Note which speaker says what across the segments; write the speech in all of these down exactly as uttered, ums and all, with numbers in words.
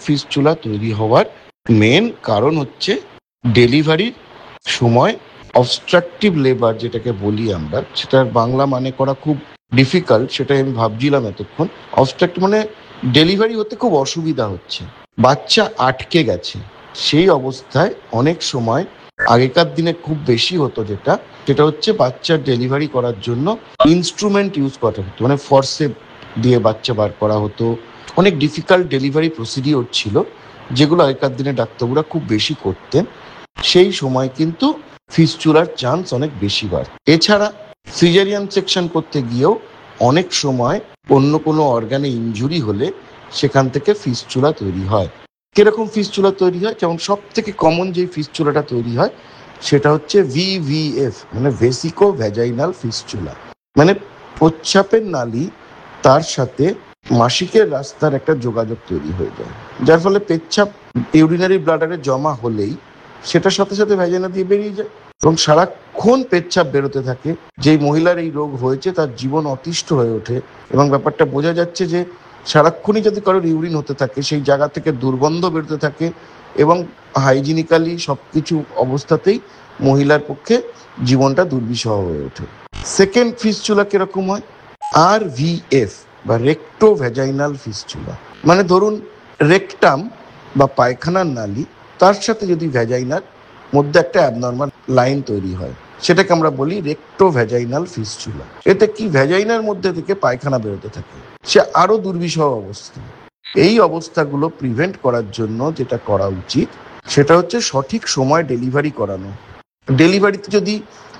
Speaker 1: Fistula তৈরি হওয়ার main কারণ হচ্ছে ডেলিভারির সময় অবস্ট্রাকটিভ লেবার যেটাকে বলি আমরা, সেটার বাংলা মানে করা খুব ডিফিকাল্ট, সেটাই আমি ভাবছিলাম এতক্ষণ। অবস্ট্রাক্ট মানে ডেলিভারি হতে খুব অসুবিধা হচ্ছে, বাচ্চা আটকে গেছে। সেই অবস্থায় অনেক সময় আগেকার দিনে খুব বেশি হতো যেটা সেটা হচ্ছে বাচ্চার ডেলিভারি করার জন্য ইনস্ট্রুমেন্ট ইউজ করা হতো, মানে ফর্সে দিয়ে বাচ্চা বার করা হতো। অনেক ডিফিকাল্ট ডেলিভারি প্রসিডিওর ছিল যেগুলো আগেকার দিনে ডাক্তারবাবুরা খুব বেশি করতেন। সেই সময় কিন্তু ফিস্চুলার চান্স অনেক বেশি বাড়ে। এছাড়া সিজারিয়ান সেকশন করতে গিয়েও অনেক সময় অন্য কোনো অর্গানে ইনজুরি হলে সেখান থেকে ফিস্চুলা তৈরি হয়। কিরকম ফিস্চুলা তৈরি হয়? যেমন সব থেকে কমন যে ফিস্চুলাটা তৈরি হয় সেটা হচ্ছে ভিভিএফ, মানে ভেসিকো ভ্যাজাইনাল ফিস্চুলা। মানে প্রচ্ছাপের নালী তার সাথে মাসিকের রাস্তার একটা যোগাযোগ তৈরি হয়ে যায়, যার ফলে পেচ্ছাপ ইউরিনারি ব্লাডারে জমা হলেই সেটার সাথে সাথে ভ্যাজাইনা দিয়ে বেরিয়ে যায় এবং সারাক্ষণ পেচ্ছাপ বেরোতে থাকে। যেই মহিলার এই রোগ হয়েছে তার জীবন অতিষ্ঠ হয়ে ওঠে এবং ব্যাপারটা বোঝা যাচ্ছে যে সারাক্ষণই যদি কারোর ইউরিন হতে থাকে সেই জায়গা থেকে দুর্গন্ধ বেরোতে থাকে এবং হাইজিনিক্যালি সব কিছু অবস্থাতেই মহিলার পক্ষে জীবনটা দুর্বিষহ হয়ে ওঠে। সেকেন্ড ফিস্চুলা কিরকম হয়? আর ভিএফ বা রেক্টো ভ্যাজাইনাল ফিস্চুলা। মানে ধরুন রেকটাম বা পায়খানার নালী, তার সাথে যদি ভ্যাজাইনার মধ্যে একটা অ্যাবনর্মাল লাইন তৈরি হয়, সেটাকে আমরা বলি রেক্টো ভ্যাজাইনাল ফিস্চুলা। এতে কি ভ্যাজাইনার মধ্যে থেকে পায়খানা বেরোতে থাকে, সে আরো দুর্বিষহ অবস্থা। এই অবস্থাগুলো প্রিভেন্ট করার জন্য যেটা করা উচিত সেটা হচ্ছে সঠিক সময় ডেলিভারি করানো। ডেলিভারিতে যদি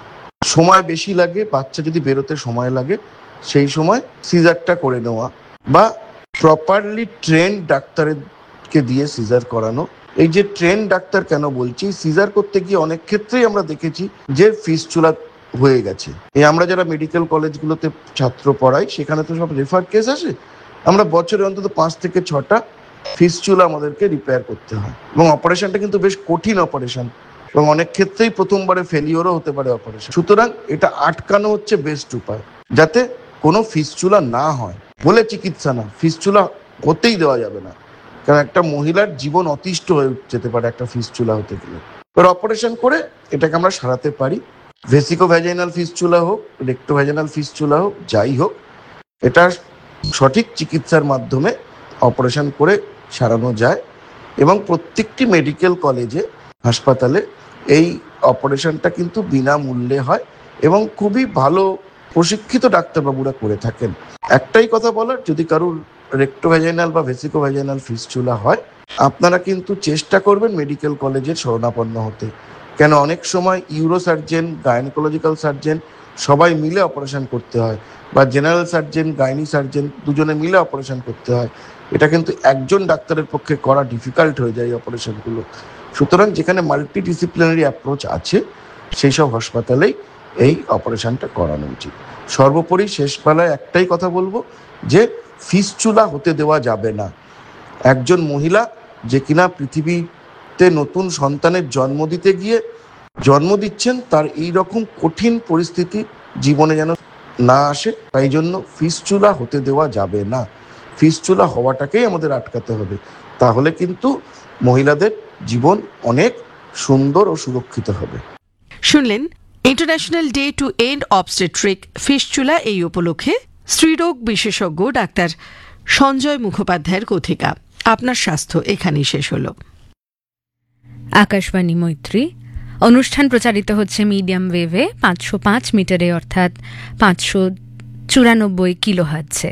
Speaker 1: সময় বেশি লাগে, বাচ্চা যদি বেরোতে সময় লাগে, সেই সময় সিজারটা করে নেওয়া বা প্রপারলি ট্রেন ডাক্তারকে দিয়ে সিজার করানো। এই যে ট্রেন ডাক্তার কেন বলছি, সিজার করতে গিয়ে অনেক ক্ষেত্রেই আমরা দেখেছি যে ফিস্চুলা হয়ে গেছে। এই আমরা যারা মেডিকেল কলেজগুলোতে ছাত্র পড়াই সেখানে তো সব রেফার কেস আসে, আমরা বছরে অন্তত পাঁচ থেকে ছটা ফিস্চুলা আমাদেরকে রিপেয়ার করতে হয় এবং অপারেশনটা কিন্তু বেশ কঠিন অপারেশন এবং অনেক ক্ষেত্রেই প্রথমবারে ফেলিওরও হতে পারে অপারেশন। সুতরাং এটা আটকানো হচ্ছে বেস্ট উপায়, যাতে কোনো ফিস্চুলা না হয়। বলে চিকিৎসা না, ফিস্চুলা হতেই দেওয়া যাবে না, কারণ একটা মহিলার জীবন অতিষ্ঠ হয়ে যেতে পারে একটা ফিস্চুলা হতে গেলে। এবার অপারেশন করে এটাকে আমরা সারাতে পারি। ভেসিকো ভ্যাজাইনাল ফিস্চুলা হোক, রেক্টো ভ্যাজাইনাল ফিস্চুলা হোক, যাই হোক, এটা সঠিক চিকিৎসার মাধ্যমে অপারেশন করে সারানো যায় এবং প্রত্যেকটি মেডিকেল কলেজে, হাসপাতালে এই অপারেশনটা কিন্তু বিনামূল্যে হয় এবং খুবই ভালো প্রশিক্ষিত ডাক্তারবাবুরা করে থাকেন। একটাই কথা বলার, যদি কারোর রেক্টো ভ্যাজাইনাল বা ভেসিকো ভ্যাজাইনাল ফিস্চুলা হয়, আপনারা কিন্তু চেষ্টা করবেন মেডিকেল কলেজের শরণাপন্ন হতে। কেন অনেক সময় ইউরো সার্জেন, গাইনোকোলজিক্যাল সার্জেন সবাই মিলে অপারেশন করতে হয়, বা জেনারেল সার্জেন, গাইনি সার্জেন দুজনে মিলে অপারেশন করতে হয়। এটা কিন্তু একজন ডাক্তারের পক্ষে করা ডিফিকাল্ট হয়ে যায় এই অপারেশনগুলো। সুতরাং যেখানে মাল্টি ডিসিপ্লিনারি অ্যাপ্রোচ আছে সেই সব হাসপাতালেই এই অপারেশনটা করানো উচিত। সর্বোপরি শেষ বেলায় একটাই কথা বলবো যে ফিস্চুলা হতে দেওয়া যাবে না। একজন মহিলা যে কিনা পৃথিবীতে নতুন সন্তানের জন্ম দিতে গিয়ে জন্ম দিচ্ছেন, তার এই রকম কঠিন পরিস্থিতি জীবনে যেন না আসে, তাই জন্য ফিস্চুলা হতে দেওয়া যাবে না। ফিস্চুলা হওয়াটাকেই আমাদের আটকাতে হবে, তাহলে কিন্তু মহিলাদের জীবন অনেক সুন্দর ও সুরক্ষিত হবে।
Speaker 2: শুনলেন international day to and obstetric fistula এই উপলক্ষে স্ত্রীরোগ বিশেষজ্ঞ ডাক্তার সঞ্জয় মুখোপাধ্যায়ের কথিকা। আপনার স্বাস্থ্য এখানেই শেষ হলো।
Speaker 3: আকাশবাণী মৈত্রী অনুষ্ঠান প্রচারিত হচ্ছে মিডিয়াম ওয়েভে পাঁচশো পাঁচ মিটারে, অর্থাৎ পাঁচশো চুরানব্বই কিলো হার্টজে।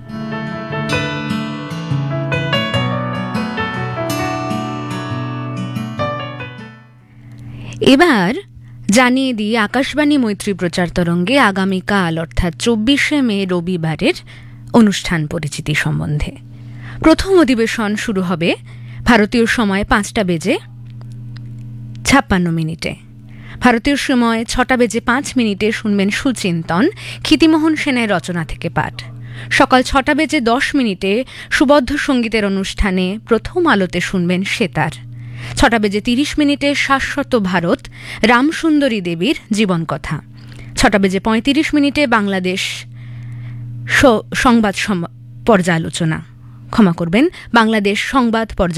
Speaker 3: এবার জানিয়ে দিই আকাশবাণী মৈত্রী প্রচার তরঙ্গে আগামীকাল অর্থাৎ চব্বিশে মে রবিবারের অনুষ্ঠান পরিচিতি সম্বন্ধে। প্রথম অধিবেশন শুরু হবে ভারতীয় সময় পাঁচটা বেজে ছাপ্পান্ন মিনিটে। ভারতীয় সময় ছটা বেজে পাঁচ মিনিটে শুনবেন সুচিন্তন, ক্ষিতিমোহন সেনের রচনা থেকে পাঠ। সকাল ছটা বেজে দশ মিনিটে সুবদ্ধ সঙ্গীতের অনুষ্ঠানে প্রথম আলোতে শুনবেন সেতার। ছটা বেজে তিরিশ মিনিটে শাশ্বত ভারত, রামসুন্দরী দেবীর জীবন কথা। ছটা বেজে পঁয়ত্রিশ মিনিটে বাংলাদেশ সংবাদ পর্যালোচনা, ক্ষমা করবেন, বাংলাদেশ সংবাদ পর্যালোচনা